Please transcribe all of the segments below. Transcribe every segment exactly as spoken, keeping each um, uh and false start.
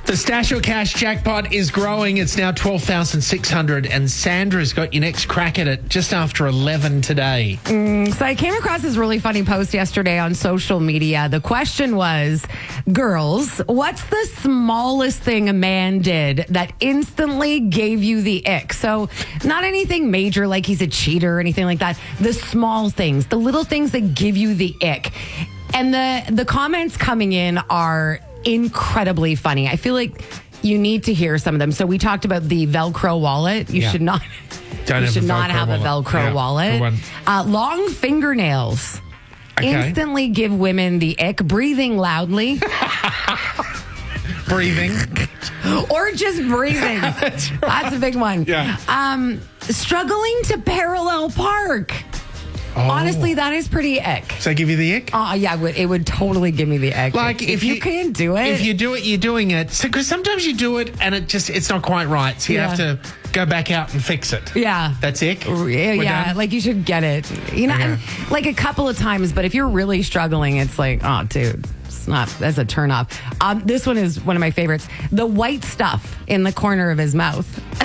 The Stash or Cash jackpot is growing. It's now twelve thousand six hundred, and Sandra's got your next crack at it just after eleven today. Mm, so I came across this really funny post yesterday on social media. The question was, girls, what's the smallest thing a man did that instantly gave you the ick? So not anything major like he's a cheater or anything like that. The small things, the little things that give you the ick. And the, the comments coming in are incredibly funny. I feel like you need to hear some of them. So we talked about the Velcro wallet. You Yeah. should not. Don't you have should a not Velcro have wallet. a Velcro Yeah, wallet. good one. Uh, long fingernails Okay. instantly give women the ick. Breathing loudly Breathing. or just breathing. That's right. That's a big one. Yeah. Um, struggling to parallel park. Oh. Honestly, that is pretty ick. Does that give you the ick? Oh, yeah, it would, it would totally give me the ick. Like, if, if you, you- can't do it. If you do it, you're doing it. Because sometimes you do it and it just, it's not quite right. So you Yeah. have to go back out and fix it. Yeah. That's ick? Yeah, We're yeah, done? like you should get it. You know, Okay. and, like a couple of times, but if you're really struggling, it's like, oh, dude, it's not, that's a turn off. Um, this one is one of my favorites. The white stuff in the corner of his mouth.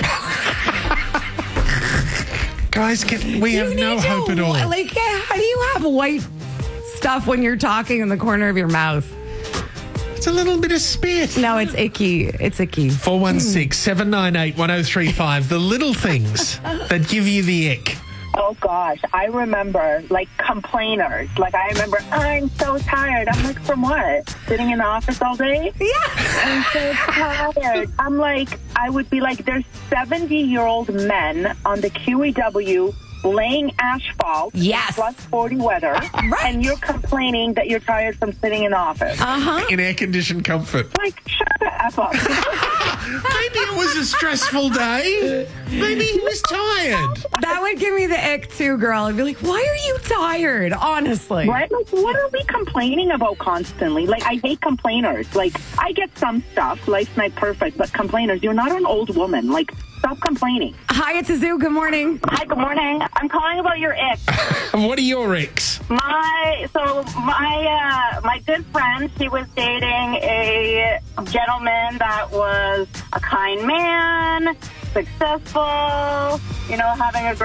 Guys, can, we have You no need to- hope at all. Like, how do you have white stuff when you're talking in the corner of your mouth? It's a little bit of spit. No, it's icky. It's icky. four one six, seven nine eight, one oh three five. The little things that give you the ick. Oh, gosh. I remember, like, complainers. Like, I remember, I'm so tired. I'm like, from what? Sitting in the office all day? Yeah. I'm so tired. I'm like, I would be like, there's seventy-year-old men on the Q E W laying asphalt Yes. plus forty weather, Right. and you're complaining that you're tired from sitting in the office. Uh-huh. In air-conditioned comfort. Like, shut the F up. Maybe it was a stressful day. Maybe he was tired. That would give me the ick too, girl. I'd be like, why are you tired? Honestly. Right? Like, what are we complaining about constantly? Like, I hate complainers. Like, I get some stuff. Life's not perfect, but complainers, you're not an old woman. Like, stop complaining. Hi, it's Azu. Good morning. Hi, good morning. I'm calling about your ick. What are your icks? My, so my, uh, my good friend, she was dating a gentleman that was a kind man, successful, you know, having a great